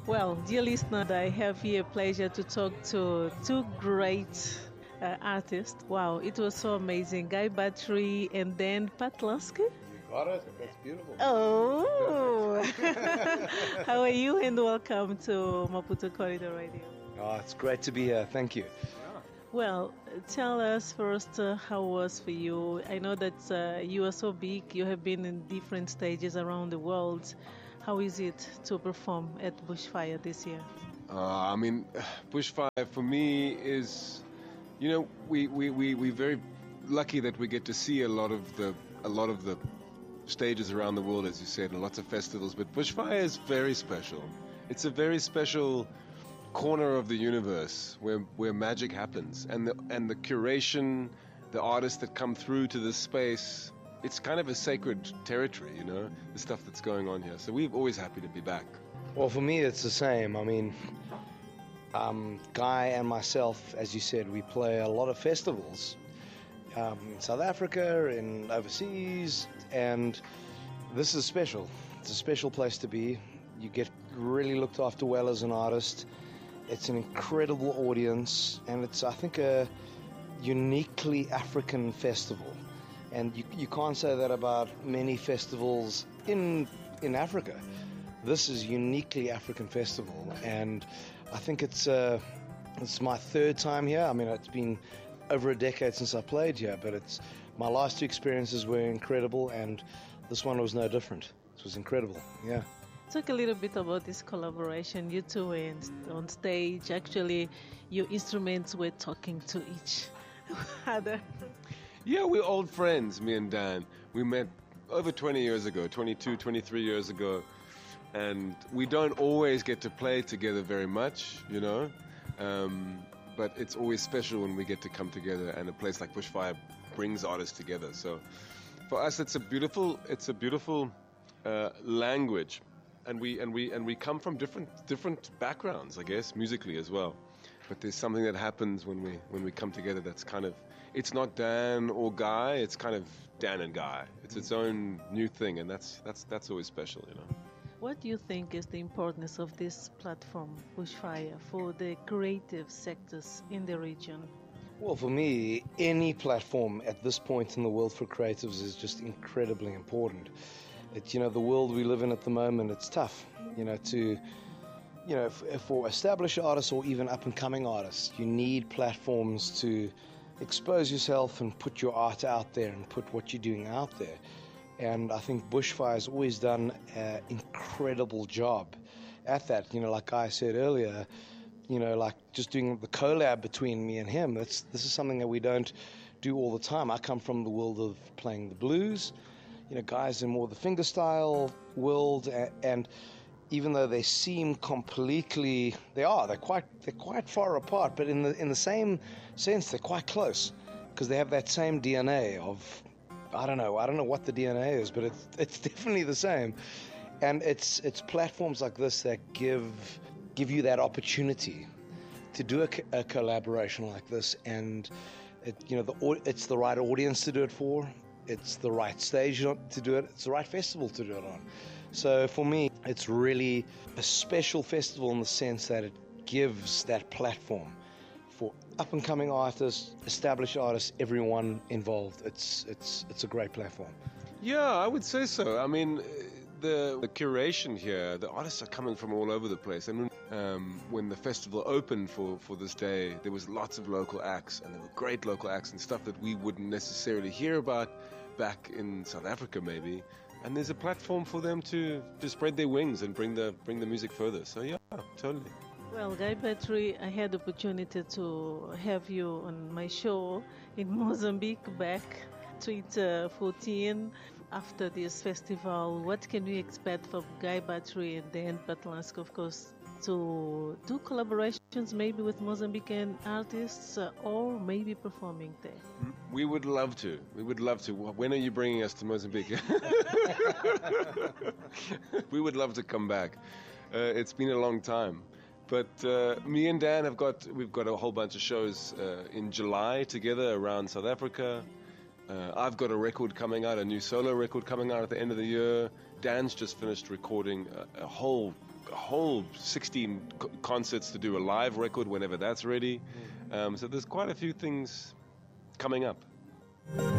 Well, dear listener, I have here a pleasure to talk to two great artists. Wow, it was so amazing. Guy Battery and Dan Patlaski. You got it. That's beautiful. Oh, how are you? And welcome to Maputo Corridor Radio. Oh, it's great to be here. Thank you. Well, tell us first how it was for you. I know that you are so big, you have been in different stages around the world. How is it to perform at Bushfire this year? Bushfire for me is, we're very lucky that we get to see a lot of the stages around the world, as you said, and lots of festivals. But Bushfire is very special. It's a very special corner of the universe where magic happens, and the curation, the artists that come through to this space. It's kind of a sacred territory, the stuff that's going on here. So we're always happy to be back. Well, for me, it's the same. Guy and myself, as you said, we play a lot of festivals in South Africa and overseas, and this is special. It's a special place to be. You get really looked after well as an artist. It's an incredible audience, and it's, I think, a uniquely African festival. And you can't say that about many festivals in Africa. This is a uniquely African festival, and I think it's my third time here. It's been over a decade since I played here, but my last two experiences were incredible, and this one was no different. It was incredible, yeah. Talk a little bit about this collaboration. You two were on stage. Actually, your instruments were talking to each other. Yeah, we're old friends, me and Dan. We met over 20 years ago, 22, 23 years ago. And we don't always get to play together very much, but it's always special when we get to come together, and a place like Bushfire brings artists together. So for us, it's a beautiful language. And we come from different backgrounds, I guess, musically as well. But there's something that happens when we come together that's kind of, it's not Dan or Guy, it's kind of Dan and Guy. It's its own new thing, and that's always special, What do you think is the importance of this platform, Bushfire, for the creative sectors in the region? Well, for me, any platform at this point in the world for creatives is just incredibly important. The world we live in at the moment, it's tough, for established artists or even up-and-coming artists, you need platforms to expose yourself and put your art out there and put what you're doing out there. And I think Bushfire has always done an incredible job at that. Like I said earlier, like just doing the collab between me and him, this is something that we don't do all the time. I come from the world of playing the blues, guys in more the fingerstyle world, and even though they seem they're quite far apart, but in the same sense they're quite close, because they have that same DNA of, I don't know what the DNA is, but it's definitely the same. And it's platforms like this that give you that opportunity to do a collaboration like this, and it's the right audience to do it for. It's the right stage to do it. It's the right festival to do it on. So for me, it's really a special festival in the sense that it gives that platform for up-and-coming artists, established artists, everyone involved. It's a great platform. Yeah, I would say so. The curation here, the artists are coming from all over the place. And when the festival opened for this day, there was lots of local acts, and there were great local acts and stuff that we wouldn't necessarily hear about back in South Africa maybe. And there's a platform for them to spread their wings and bring the music further. So yeah, totally. Well, Guy Battery, I had the opportunity to have you on my show in Mozambique back 2014. After this festival, what can we expect from Guy Battery and Dan Patlaski, of course, to do collaborations maybe with Mozambican artists or maybe performing there? We would love to. When are you bringing us to Mozambique? We would love to come back. It's been a long time. But me and Dan we've got a whole bunch of shows in July together around South Africa. I've got a record coming out, a new solo record coming out at the end of the year. Dan's just finished recording a whole a whole 16 concerts to do a live record whenever that's ready. So there's quite a few things coming up.